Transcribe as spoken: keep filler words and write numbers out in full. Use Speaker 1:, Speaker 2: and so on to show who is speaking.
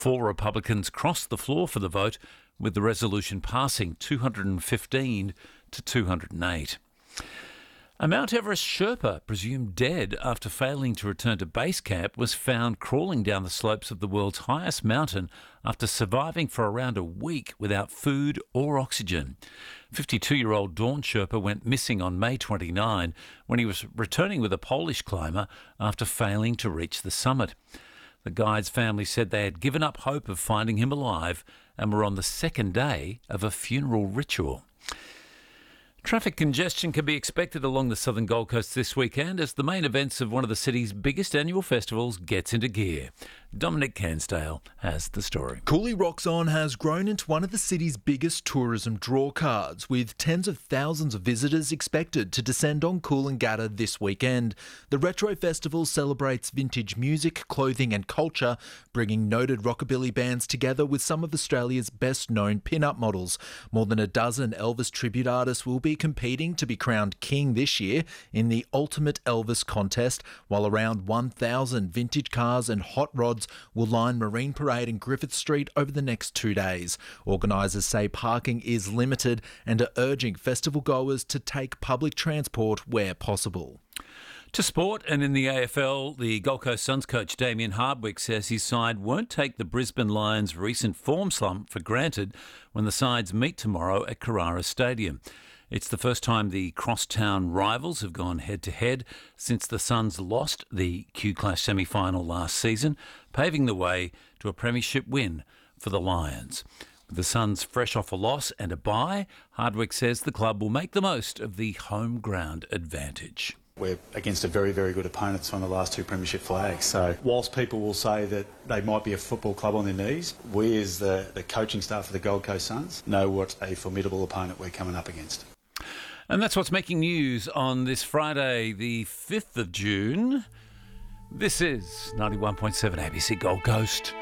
Speaker 1: Four Republicans crossed the floor for the vote, with the resolution passing two hundred fifteen to two hundred eight. A Mount Everest Sherpa, presumed dead after failing to return to base camp, was found crawling down the slopes of the world's highest mountain after surviving for around a week without food or oxygen. fifty-two-year-old Dawn Sherpa went missing on May twenty-ninth when he was returning with a Polish climber after failing to reach the summit. The guide's family said they had given up hope of finding him alive and were on the second day of a funeral ritual. Traffic congestion can be expected along the southern Gold Coast this weekend as the main events of one of the city's biggest annual festivals gets into gear. Dominic Cansdale has the story.
Speaker 2: Cooley Rocks On has grown into one of the city's biggest tourism drawcards, with tens of thousands of visitors expected to descend on Coolangatta this weekend. The Retro Festival celebrates vintage music, clothing and culture, bringing noted rockabilly bands together with some of Australia's best-known pin-up models. More than a dozen Elvis tribute artists will be competing to be crowned king this year in the Ultimate Elvis contest, while around one thousand vintage cars and hot rods will line Marine Parade and Griffith Street over the next two days. Organisers say parking is limited and are urging festival goers to take public transport where possible.
Speaker 1: To sport, and in the A F L, the Gold Coast Suns coach Damien Hardwick says his side won't take the Brisbane Lions' recent form slump for granted when the sides meet tomorrow at Carrara Stadium. It's the first time the crosstown rivals have gone head-to-head since the Suns lost the Q-Clash semi-final last season, paving the way to a premiership win for the Lions. With the Suns fresh off a loss and a bye, Hardwick says the club will make the most of the home ground advantage.
Speaker 3: We're against a very, very good opponent that's won the last two premiership flags. So whilst people will say that they might be a football club on their knees, we as the, the coaching staff of the Gold Coast Suns know what a formidable opponent we're coming up against.
Speaker 1: And that's what's making news on this Friday, the fifth of June. This is ninety-one point seven A B C Gold Coast.